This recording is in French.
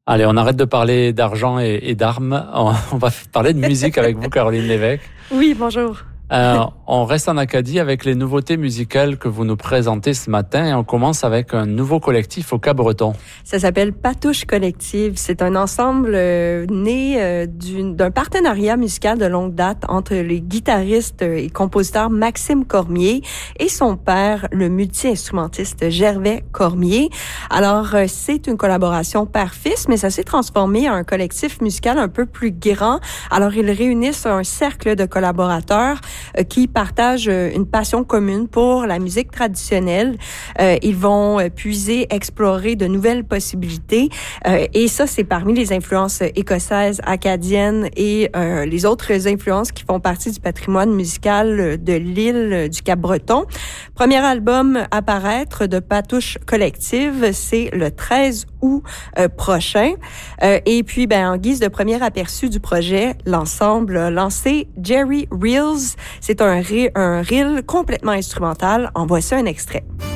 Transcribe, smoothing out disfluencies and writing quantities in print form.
Allez, on arrête de parler d'argent et d'armes. On va parler de musique avec vous, Caroline Lévesque. Oui, bonjour. On reste en Acadie avec les nouveautés musicales que vous nous présentez ce matin et on commence avec un nouveau collectif au Cap-Breton. Ça s'appelle Patouche Collective. C'est un ensemble né d'un partenariat musical de longue date entre les guitaristes et compositeurs Maxime Cormier et son père, le multi-instrumentiste Gervais Cormier. Alors, c'est une collaboration père-fils, mais ça s'est transformé en un collectif musical un peu plus grand. Alors, ils réunissent un cercle de collaborateurs qui partagent une passion commune pour la musique traditionnelle. Ils vont puiser, explorer de nouvelles possibilités. Et ça, c'est parmi les influences écossaises, acadiennes et les autres influences qui font partie du patrimoine musical de l'île du Cap-Breton. Premier album à paraître de Patouche Collective, c'est le 13 août prochain. Et puis, en guise de premier aperçu du projet, l'ensemble a lancé Jerry Reels. C'est un reel complètement instrumental. En voici un extrait.